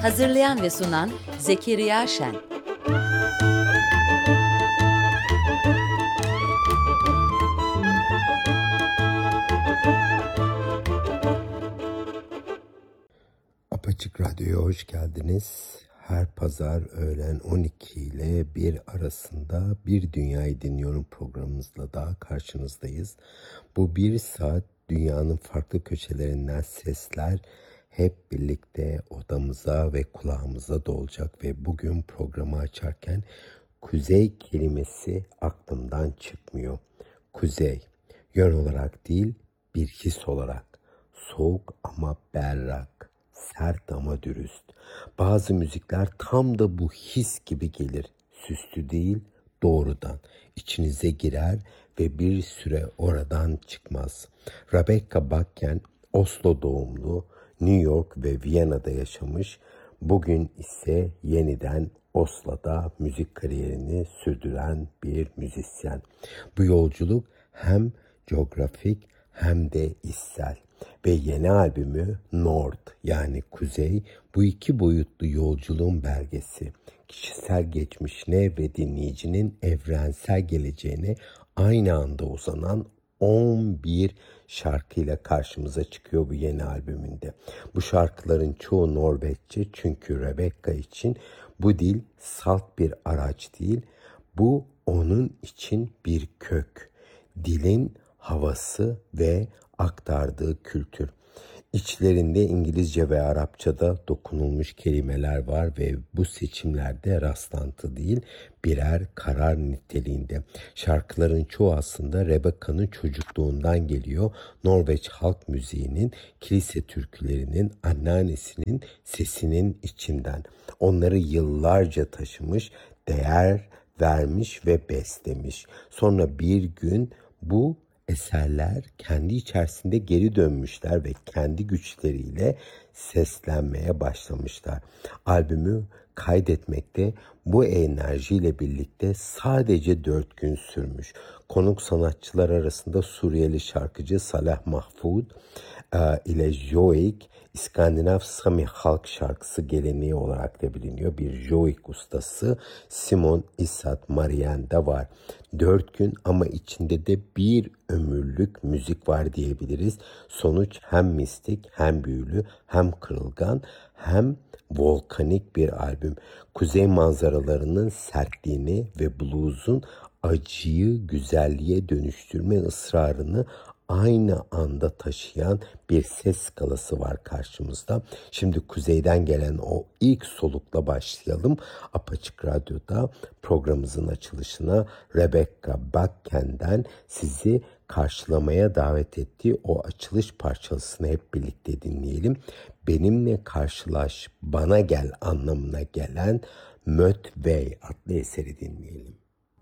Hazırlayan ve sunan Zekeriya Şen. Apaçık Radyo'ya hoş geldiniz. Her pazar öğlen 12 ile 1 arasında Bir Dünyayı Dinliyorum programımızla daha karşınızdayız. Bu bir saat dünyanın farklı köşelerinden sesler hep birlikte odamıza ve kulağımıza dolacak ve bugün programı açarken kuzey kelimesi aklımdan çıkmıyor. Kuzey, yön olarak değil bir his olarak, soğuk ama berrak, sert ama dürüst. Bazı müzikler tam da bu his gibi gelir. Süslü değil, doğrudan. İçinize girer ve bir süre oradan çıkmaz. Rebecca Bakken, Oslo doğumlu, New York ve Viyana'da yaşamış. Bugün ise yeniden Oslo'da müzik kariyerini sürdüren bir müzisyen. Bu yolculuk hem coğrafik hem de içsel ve yeni albümü North yani Kuzey bu iki boyutlu yolculuğun belgesi. Kişisel geçmişine ve dinleyicinin evrensel geleceğine aynı anda uzanan 11 şarkıyla karşımıza çıkıyor bu yeni albümünde. Bu şarkıların çoğu Norveççe çünkü Rebecca için bu dil salt bir araç değil, bu onun için bir kök. Dilin havası ve aktardığı kültür. İçlerinde İngilizce ve Arapçada dokunulmuş kelimeler var ve bu seçimlerde rastlantı değil, birer karar niteliğinde. Şarkıların çoğu aslında Rebecca'nın çocukluğundan geliyor. Norveç halk müziğinin, kilise türkülerinin, anneannesinin sesinin içinden. Onları yıllarca taşımış, değer vermiş ve beslemiş. Sonra bir gün bu eserler kendi içerisinde geri dönmüşler ve kendi güçleriyle seslenmeye başlamışlar. Albümü kaydetmekte bu enerjiyle birlikte sadece 4 gün sürmüş. Konuk sanatçılar arasında Suriyeli şarkıcı Salah Mahfoud ile Joik, İskandinav Sami halk şarkısı geleneği olarak da biliniyor. Bir Joik ustası Simon İsat Marian da var. 4 gün ama içinde de bir ömürlük müzik var diyebiliriz. Sonuç hem mistik hem büyülü hem kırılgan hem volkanik bir albüm. Kuzey manzaralarının sertliğini ve blues'un acıyı güzelliğe dönüştürme ısrarını aynı anda taşıyan bir ses skalası var karşımızda. Şimdi kuzeyden gelen o ilk solukla başlayalım. Apaçık Radyo'da programımızın açılışına Rebecca Bakken'den sizi karşılamaya davet ettiği o açılış parçasını hep birlikte dinleyelim. Benimle karşılaş, bana gel anlamına gelen Möt Vey adlı eseri dinleyelim.